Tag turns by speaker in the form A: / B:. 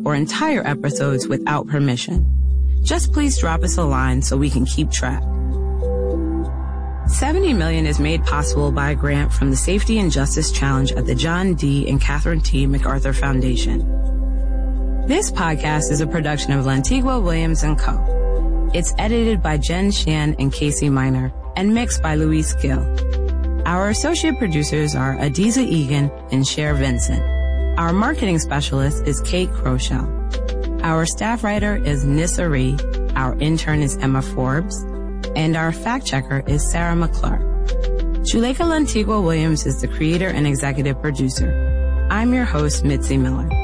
A: or entire episodes without permission. Just please drop us a line so we can keep track. 70 Million is made possible by a grant from the Safety and Justice Challenge at the John D. and Catherine T. MacArthur Foundation. This podcast is a production of Lantigua Williams & Co. It's edited by Jen Shan and Casey Miner and mixed by Luis Gill. Our associate producers are Adiza Egan and Cher Vincent. Our marketing specialist is Kate Crochell. Our staff writer is Nissa Ree. Our intern is Emma Forbes. And our fact checker is Sarah McClure. Juleka Lantigua Williams is the creator and executive producer. I'm your host, Mitzi Miller.